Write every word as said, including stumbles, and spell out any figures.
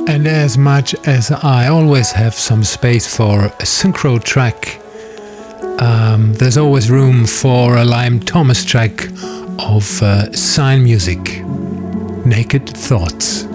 And as much as I always have some space for a synchro track, um, there's always room for a Lime Thomas track of uh, Sign Music, Naked Thoughts.